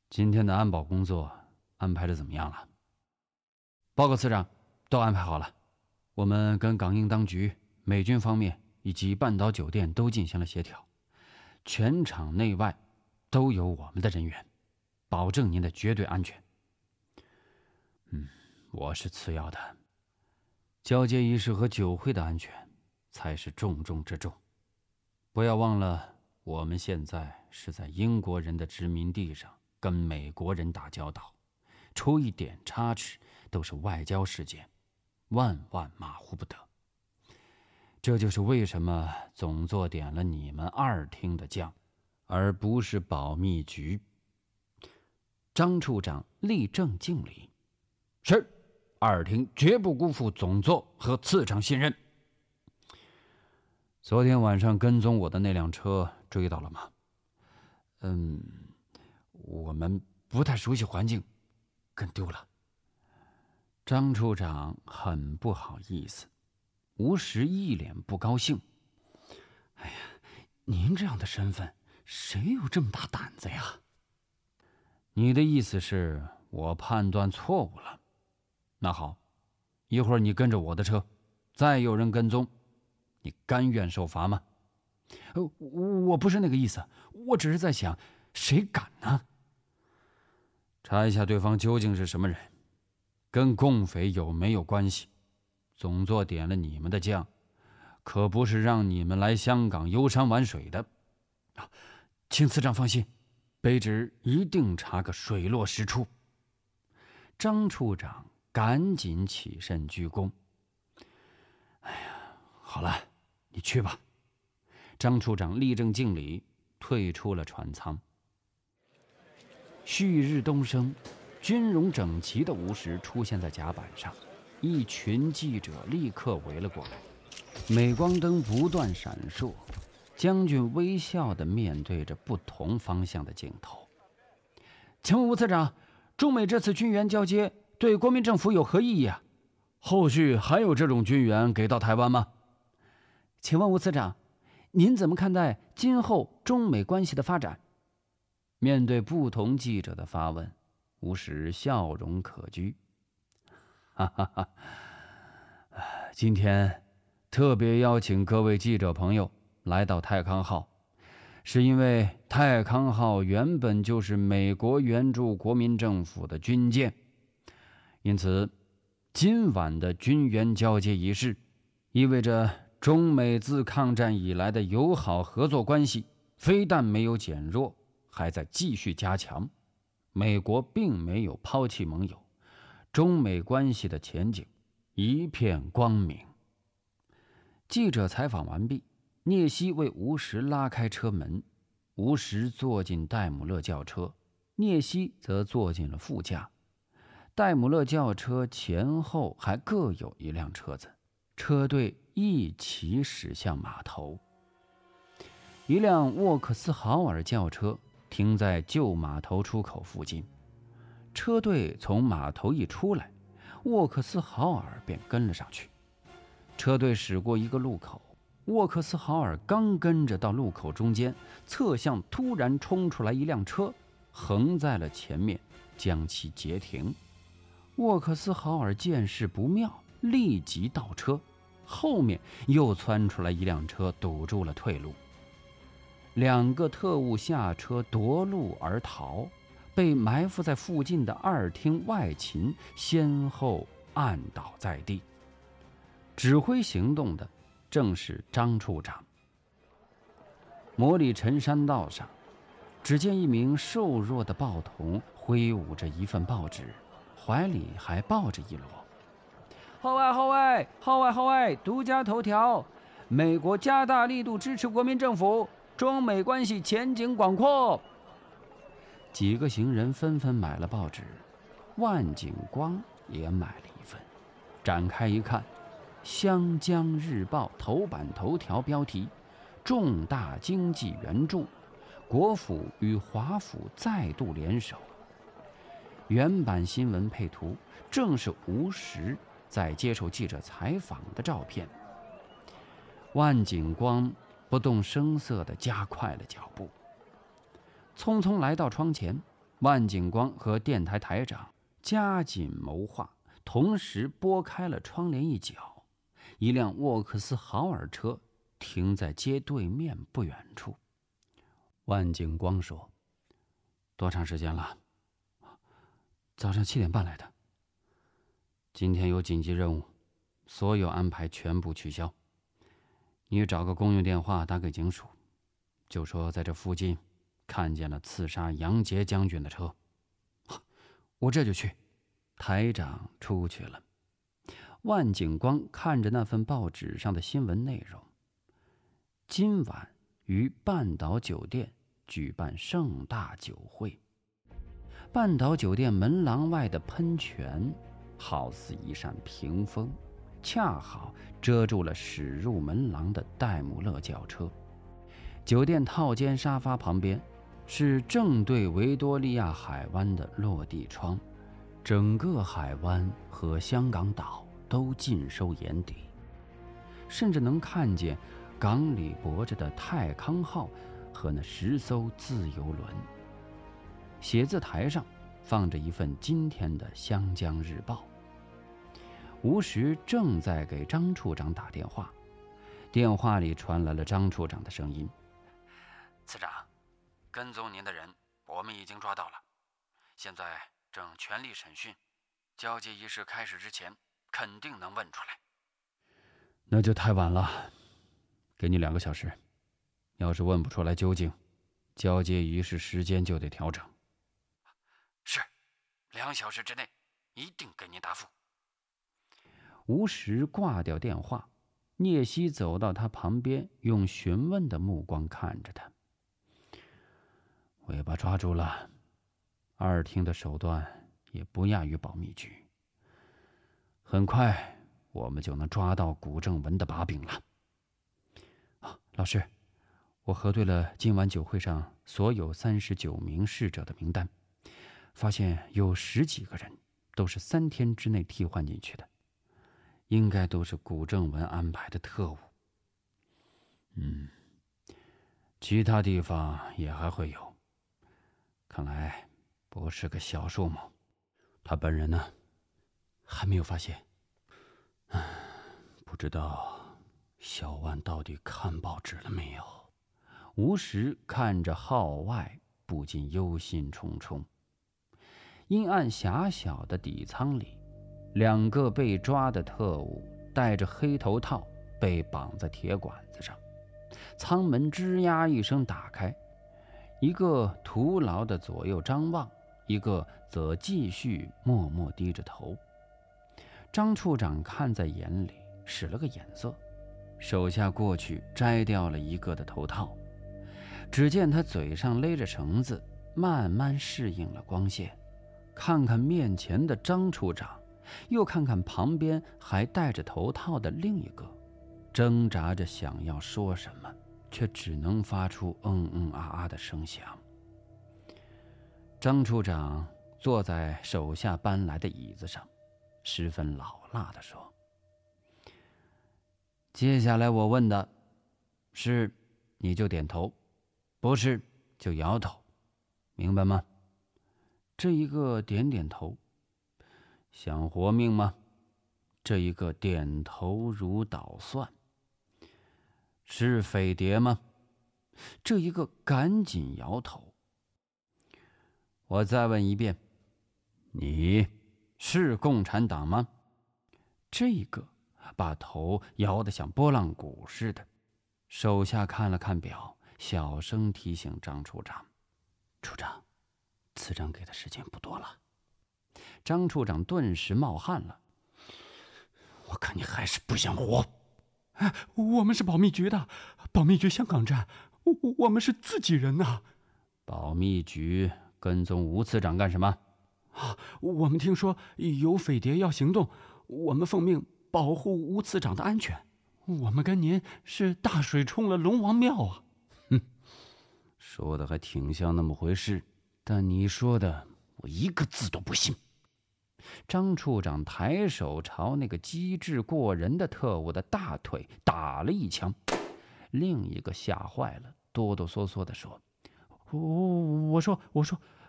今天的安保工作安排的怎么样了？报告次长，都安排好了。我们跟港英当局、美军方面以及半岛酒店都进行了协调，全场内外都有我们的人员，保证您的绝对安全。我是次要的，交接仪式和酒会的安全才是重中之重。不要忘了，我们现在是在英国人的殖民地上跟美国人打交道，出一点差池都是外交事件，万万马虎不得。这就是为什么总座点了你们2厅的将，而不是保密局。张处长立正敬礼。是，2厅绝不辜负总座和次长信任。昨天晚上跟踪我的那辆车追到了吗？我们不太熟悉环境，跟丢了。张处长很不好意思，吴石一脸不高兴。哎呀，您这样的身份，谁有这么大胆子呀？你的意思是我判断错误了？那好，一会儿你跟着我的车，再有人跟踪，你甘愿受罚吗？我不是那个意思，我只是在想，谁敢呢？查一下对方究竟是什么人，跟共匪有没有关系？总座点了你们的将，可不是让你们来香港游山玩水的。请次长放心，卑职一定查个水落石出。张处长赶紧起身鞠躬。哎呀，好了，你去吧。张处长立正敬礼，退出了船舱。旭日东升，军容整齐的吴石出现在甲板上，一群记者立刻围了过来，镁光灯不断闪烁，将军微笑地面对着不同方向的镜头。请问吴次长，中美这次军援交接对国民政府有何意义啊？后续还有这种军援给到台湾吗？请问吴次长，您怎么看待今后中美关系的发展？面对不同记者的发问，吴石笑容可掬。今天特别邀请各位记者朋友来到泰康号，是因为泰康号原本就是美国援助国民政府的军舰，因此今晚的军援交接仪式意味着中美自抗战以来的友好合作关系非但没有减弱，还在继续加强。美国并没有抛弃盟友，中美关系的前景一片光明。记者采访完毕，聂西为吴石拉开车门，吴石坐进戴姆勒轿车，聂西则坐进了副驾。戴姆勒轿车前后还各有一辆车子，车队一起驶向码头。一辆沃克斯豪尔轿车停在旧码头出口附近，车队从码头一出来，沃克斯豪尔便跟了上去。车队驶过一个路口，沃克斯豪尔刚跟着到路口中间，侧向突然冲出来一辆车，横在了前面，将其截停。沃克斯豪尔见势不妙，立即倒车，后面又窜出来一辆车，堵住了退路。2个特务下车夺路而逃，被埋伏在附近的2厅外勤先后按倒在地。指挥行动的正是张处长。摩里陈山道上，只见一名瘦弱的报童挥舞着一份报纸，怀里还抱着一摞。号外！独家头条：美国加大力度支持国民政府，中美关系前景广阔。几个行人纷纷买了报纸，万景光也买了一份。展开一看，湘江日报头版头条标题：重大经济援助，国府与华府再度联手。原版新闻配图正是吴石在接受记者采访的照片。万景光不动声色地加快了脚步，匆匆来到窗前， 万景光和电台台长加紧谋划，同时拨开了窗帘一角，一辆沃克斯豪尔车停在街对面不远处。万景光说：“多长时间了？”“早上7点半来的。今天有紧急任务，所有安排全部取消。你找个公用电话打给警署，就说在这附近看见了刺杀杨杰将军的车。”“我这就去。”台长出去了。万景光看着那份报纸上的新闻内容：今晚于半岛酒店举办盛大酒会。半岛酒店门廊外的喷泉好似一扇屏风，恰好遮住了驶入门廊的戴姆勒轿车。酒店套间沙发旁边是正对维多利亚海湾的落地窗，整个海湾和香港岛都尽收眼底，甚至能看见港里泊着的泰康号和那10艘自由轮。写字台上放着一份今天的《湘江日报》。吴石正在给张处长打电话，电话里传来了张处长的声音：“次长，跟踪您的人我们已经抓到了，现在正全力审讯，交接仪式开始之前肯定能问出来。”“那就太晚了，给你2个小时，要是问不出来究竟，交接仪式时间就得调整。”“是，2小时之内一定给您答复。”吴石挂掉电话，聂西走到他旁边，用询问的目光看着他。“尾巴抓住了，二厅的手段也不亚于保密局。很快我们就能抓到古正文的把柄了。”“老师，我核对了今晚酒会上所有39名逝者的名单，发现有10几个人都是3天之内替换进去的，应该都是古正文安排的特务。其他地方也还会有，看来不是个小数目。他本人呢？还没有发现。不知道小万到底看报纸了没有？”吴石看着号外，不禁忧心忡忡。阴暗狭小的底舱里，2个被抓的特务戴着黑头套，被绑在铁管子上。舱门吱呀一声打开，一个徒劳的左右张望，一个则继续默默低着头。张处长看在眼里，使了个眼色，手下过去摘掉了一个的头套。只见他嘴上勒着绳子，慢慢适应了光线，看看面前的张处长，又看看旁边还戴着头套的另一个，挣扎着想要说什么，却只能发出啊的声响。张处长坐在手下搬来的椅子上，十分老辣地说：“接下来我问的是，你就点头，不是就摇头，明白吗？”这一个点点头。“想活命吗？”这一个点头如捣蒜。“是匪谍吗？”这一个赶紧摇头。“我再问一遍，你是共产党吗？”这一个把头摇得像拨浪鼓似的。手下看了看表，小声提醒张处长：“处长，次长给的时间不多了。”张处长顿时冒汗了：“我看你还是不想活。”“ 我们是保密局的，保密局香港站，我们是自己人呐。”“ 保密局跟踪吴次长干什么？”“ 我们听说有匪谍要行动，我们奉命保护吴次长的安全。我们跟您是大水冲了龙王庙啊！”“ 说的还挺像那么回事，但你说的我一个字都不信。”张处长抬手朝那个机智过人的特务的大腿打了一枪，另一个吓坏了，哆哆嗦嗦地说：“我说，